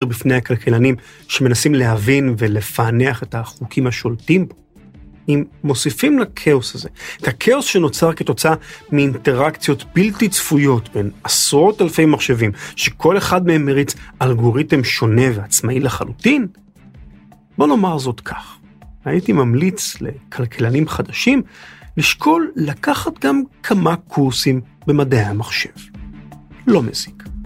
בפני הכלכלנים שמנסים להבין ולפענח את החוקים השולטים בו. אם מוסיפים לכאוס הזה, את הכאוס שנוצר כתוצאה מאינטראקציות בלתי צפויות בין עשרות אלפי מחשבים, שכל אחד מהם מריץ אלגוריתם שונה ועצמאי לחלוטין, בוא נאמר זאת כך. הייתי ממליץ לכלכלנים חדשים לשקול לקחת גם כמה קורסים במדעי המחשב. לא מזיק.